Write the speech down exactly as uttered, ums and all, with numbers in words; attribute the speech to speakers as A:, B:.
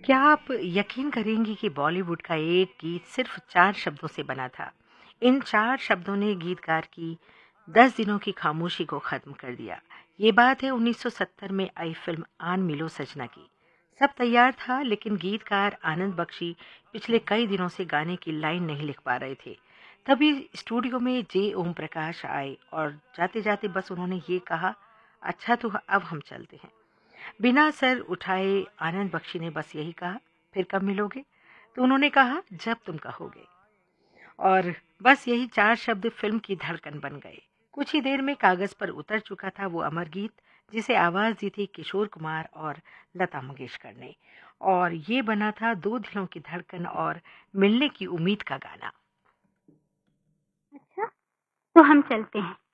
A: क्या आप यकीन करेंगी कि बॉलीवुड का एक गीत सिर्फ चार शब्दों से बना था। इन चार शब्दों ने गीतकार की दस दिनों की खामोशी को खत्म कर दिया। ये बात है उन्नीस सौ सत्तर में आई फिल्म आन मिलो सजना की। सब तैयार था लेकिन गीतकार आनंद बख्शी पिछले कई दिनों से गाने की लाइन नहीं लिख पा रहे थे। तभी स्टूडियो में जे ओम प्रकाश आए और जाते जाते बस उन्होंने ये कहा, अच्छा तो अब हम चलते हैं। बिना सर उठाए आनंद बख्शी ने बस यही कहा, फिर कब मिलोगे? तो उन्होंने कहा, जब तुम कहोगे। और बस यही चार शब्द फिल्म की धड़कन बन गए। कुछ ही देर में कागज पर उतर चुका था वो अमर गीत, जिसे आवाज दी थी किशोर कुमार और लता मंगेशकर ने। और ये बना था दो दिलों की धड़कन और मिलने की उम्मीद का गाना।
B: अच्छा, तो हम चलते हैं।